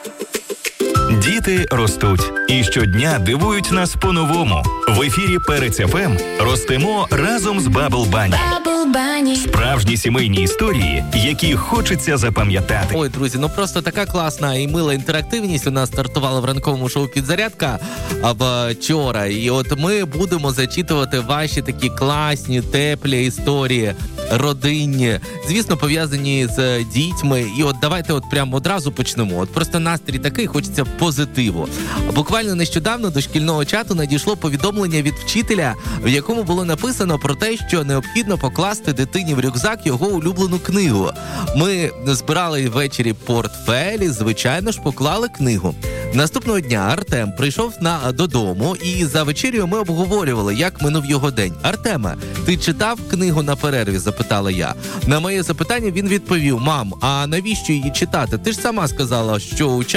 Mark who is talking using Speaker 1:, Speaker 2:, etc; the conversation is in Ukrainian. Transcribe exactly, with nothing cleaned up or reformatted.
Speaker 1: Діти ростуть і щодня дивують нас по-новому. В ефірі Перець еф ем ростемо разом з Bubble Bunny. Справжні сімейні історії, які хочеться запам'ятати.
Speaker 2: Ой, друзі, ну просто така класна і мила інтерактивність у нас стартувала в ранковому шоу «Підзарядка» вчора. І от ми будемо зачитувати ваші такі класні, теплі історії, родинні, звісно, пов'язані з дітьми. І от давайте от прямо одразу почнемо. От просто настрій такий, хочеться позитиву. Буквально нещодавно до шкільного чату надійшло повідомлення від вчителя, в якому було написано про те, що необхідно покласти дитині в рюкзак його улюблену книгу. Ми збирали ввечері портфель і, звичайно ж, поклали книгу. Наступного дня Артем прийшов на додому, і за вечерю ми обговорювали, як минув його день. «Артеме, ти читав книгу на перерві?» – запитала я. На моє запитання він відповів: «Мам, а навіщо її читати? Ти ж сама сказала, що у